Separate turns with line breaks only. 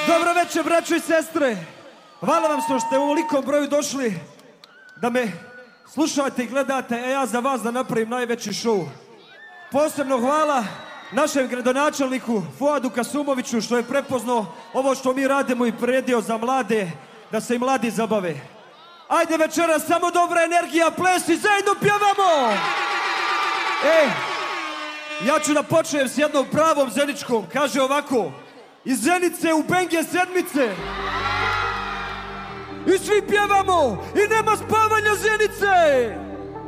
Dobro večer, braćo i sestre. Hvala vam što ste u ovolikom broju došli da me slušate i gledate, a ja za vas da napravim najveći show. Posebno hvala našem gradonačelniku Fuadu Kasumoviću što je prepoznao ovo što mi radimo i priredio za mlade, da se i mladi zabave. Ajde večeras, samo dobra energija, ples i zajedno pjevamo! Ja ću da počnem s jednom pravom zeničkom. Kaže ovako: iz Zenice u Benge sedmice i svi pjevamo i nema spavanja Zenice!